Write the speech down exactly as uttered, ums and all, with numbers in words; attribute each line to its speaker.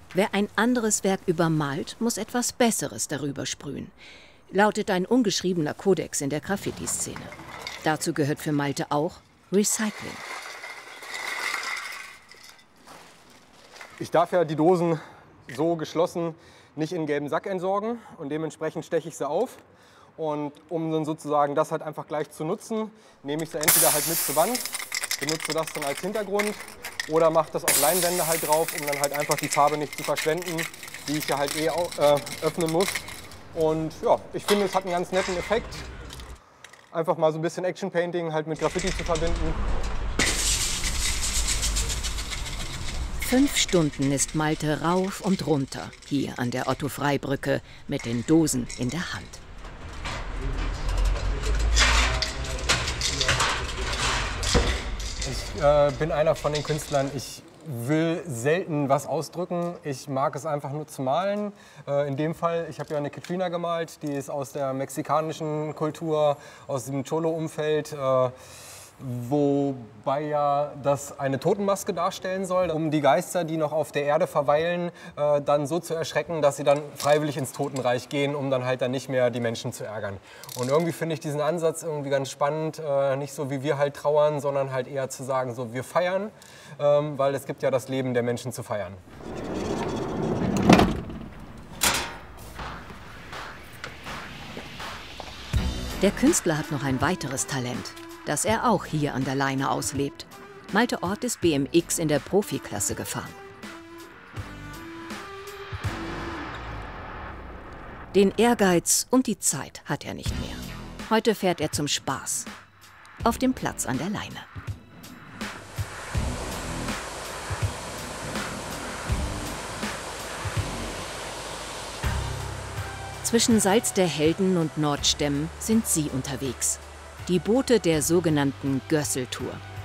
Speaker 1: Wer ein anderes Werk übermalt, muss etwas Besseres darüber sprühen, lautet ein ungeschriebener Kodex in der Graffiti-Szene. Dazu gehört für Malte auch Recycling.
Speaker 2: Ich darf ja die Dosen so geschlossen nicht in den gelben Sack entsorgen und dementsprechend steche ich sie auf. Und um dann sozusagen das halt einfach gleich zu nutzen, nehme ich sie entweder halt mit zur Wand, benutze das dann als Hintergrund oder mache das auf Leinwände halt drauf, um dann halt einfach die Farbe nicht zu verschwenden, die ich ja halt eh auch, äh, öffnen muss. Und ja, ich finde, es hat einen ganz netten Effekt, einfach mal so ein bisschen Action Painting halt mit Graffiti zu verbinden.
Speaker 1: Fünf Stunden ist Malte rauf und runter hier an der Otto-Frei-Brücke mit den Dosen in der Hand.
Speaker 2: Ich äh, bin einer von den Künstlern, ich will selten was ausdrücken. Ich mag es einfach nur zu malen. Äh, in dem Fall, ich habe ja eine Katrina gemalt, die ist aus der mexikanischen Kultur, aus dem Cholo-Umfeld. Äh, Wobei ja das eine Totenmaske darstellen soll, um die Geister, die noch auf der Erde verweilen, äh, dann so zu erschrecken, dass sie dann freiwillig ins Totenreich gehen, um dann halt dann nicht mehr die Menschen zu ärgern. Und irgendwie finde ich diesen Ansatz irgendwie ganz spannend, äh, nicht so wie wir halt trauern, sondern halt eher zu sagen, so wir feiern, ähm, weil es gibt ja das Leben der Menschen zu feiern.
Speaker 1: Der Künstler hat noch ein weiteres Talent, das er auch hier an der Leine auslebt. Malte Ort ist B M X in der Profiklasse gefahren. Den Ehrgeiz und die Zeit hat er nicht mehr. Heute fährt er zum Spaß. Auf dem Platz an der Leine. Zwischen Salz der Helden und Nordstemm sind sie unterwegs. Die Boote der sogenannten Gössel-Tour.